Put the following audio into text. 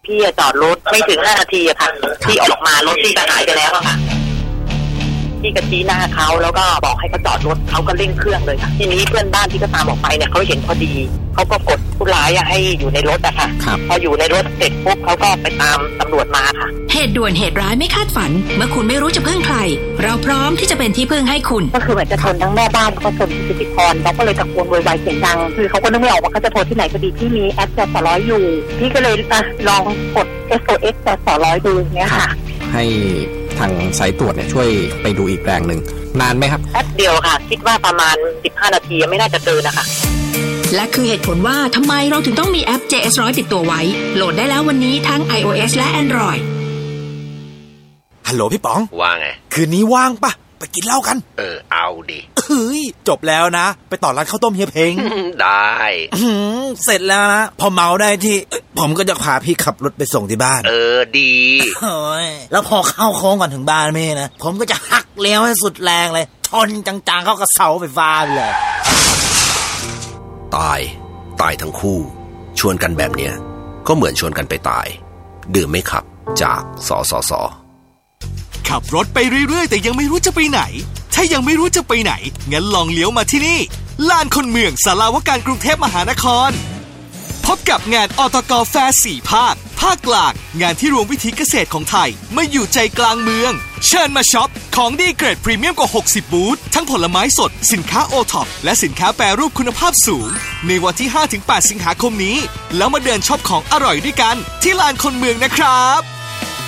พี่จอดรถไม่ถึง5 นาทีอะค่ะที่ออกมารถที่ก็หายไปแล้วอะค่ะพี่ก็ชี้หน้าเขาแล้วก็บอกให้เขาจอดรถเขาก็เร่งเครื่องเลยค่ะทีนี้เพื่อนบ้านที่ก็ตามออกไปเนี่ยเขาเห็นพอดีเขาก็กดผู้ร้ายให้อยู่ในรถอะค่ะพออยู่ในรถเสร็จปุ๊บเขาก็ไปตามตำรวจมาค่ะเหตุด่วนเหตุร้ายไม่คาดฝันเมื่อคุณไม่รู้จะพึ่งใครเราพร้อมที่จะเป็นที่พึ่งให้คุณก็คือเหมือนจะชนทั้งแม่บ้านแล้วก็ชนพิพิธภัณฑ์เราก็เลยตะโกนโวยวายเสียงดังคือเขาก็นึกไม่ออกว่าเขาจะโทรที่ไหนพอดีที่มีแอปจสร้อยอยู่พี่ก็เลยลองกด SOS จสร้อยดูเนี้ยค่ะให้ทางสายตรวจเนี่ยช่วยไปดูอีกแปลงหนึ่งนานไหมครับแป๊บเดียวค่ะคิดว่าประมาณ15 นาทีไม่น่าจะเกินนะคะและคือเหตุผลว่าทำไมเราถึงต้องมีแอป JS100 ติดตัวไว้โหลดได้แล้ววันนี้ทั้ง iOS และ Android ฮัลโหลพี่ป๋องว่าไงคืนนี้ว่างปะไปกินเหล้ากันเอาดิเฮ้ยจบแล้วนะไปต่อร้านข้าวต้มเฮียเพ้งได้เสร็จแล้วนะพอเมาได้ที่ผมก็จะพาพี่ขับรถไปส่งที่บ้านดีโอ้ยแล้วพอเข้าโค้งก่อนถึงบ้านแม่นะผมก็จะหักเลี้ยวให้สุดแรงเลยชนจังๆเข้ากับเสาไฟฟ้าเลยตายทั้งคู่ชวนกันแบบเนี้ยก็เหมือนชวนกันไปตายดื่มไม่ขับจากสสขับรถไปเรื่อยๆแต่ยังไม่รู้จะไปไหนถ้ายังไม่รู้จะไปไหนงั้นลองเลี้ยวมาที่นี่ลานคนเมืองศาลาว่าการกรุงเทพมหานครพบกับงานอตก.แฟร์4 ภาคกลางงานที่รวมวิถีเกษตรของไทยมาอยู่ใจกลางเมืองเชิญมาช็อปของดีเกรดพรีเมียมกว่า60บูธทั้งผลไม้สดสินค้าโอท็อปและสินค้าแปรรูปคุณภาพสูงในวันที่ 5-8 สิงหาคมนี้แล้วมาเดินช็อปของอร่อยด้วยกันที่ลานคนเมืองนะครับ